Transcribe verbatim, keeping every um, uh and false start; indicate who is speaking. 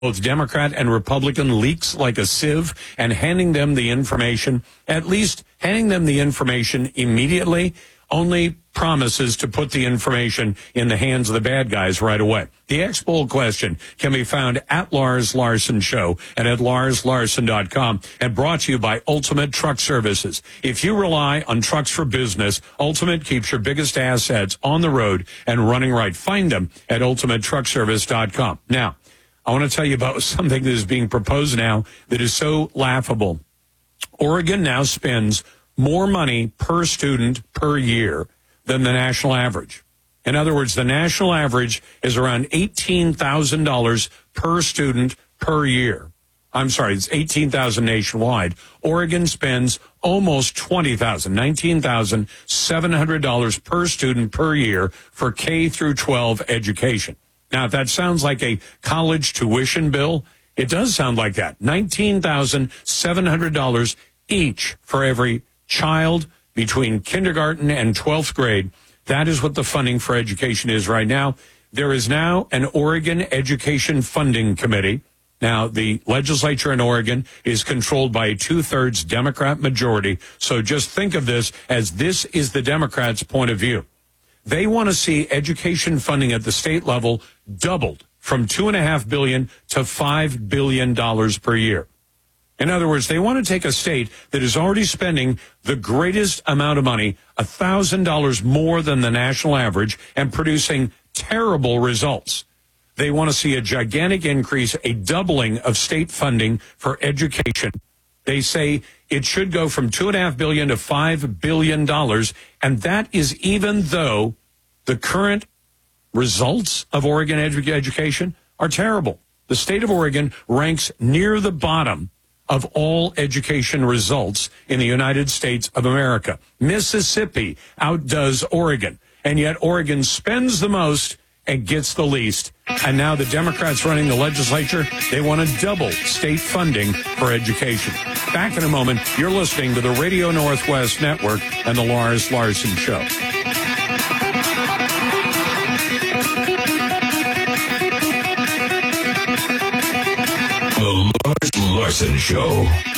Speaker 1: both Democrat and Republican leaks like a sieve and handing them the information, at least handing them the information immediately, only promises to put the information in the hands of the bad guys right away. The X-Poll question can be found at Lars Larson Show and at lars larson dot com, and brought to you by Ultimate Truck Services. If you rely on trucks for business, Ultimate keeps your biggest assets on the road and running right. Find them at ultimate truck service dot com. Now, I want to tell you about something that is being proposed now that is so laughable. Oregon now spends more money per student per year than the national average. In other words, the national average is around eighteen thousand dollars per student per year. I'm sorry, it's eighteen thousand dollars nationwide. Oregon spends almost twenty thousand dollars, nineteen thousand seven hundred dollars per student per year for K through twelve education. Now, if that sounds like a college tuition bill, it does sound like that. nineteen thousand seven hundred dollars each for every child between kindergarten and twelfth grade. That is what the funding for education is right now. There is now an Oregon Education Funding Committee. Now, the legislature in Oregon is controlled by a two-thirds Democrat majority. So just think of this as this is the Democrats' point of view. They want to see education funding at the state level doubled from two and a half billion to five billion dollars per year. In other words, they want to take a state that is already spending the greatest amount of money, one thousand dollars more than the national average, and producing terrible results. They want to see a gigantic increase, a doubling of state funding for education. They say it should go from two and a half billion to five billion dollars, and that is even though the current results of Oregon edu- education are terrible. The state of Oregon ranks near the bottom of all education results in the United States of America. Mississippi outdoes Oregon, and yet Oregon spends the most and gets the least. And now the Democrats running the legislature, they want to double state funding for education. Back in a moment, you're listening to the Radio Northwest Network and the Lars Larson Show.
Speaker 2: The Lars Larson Show.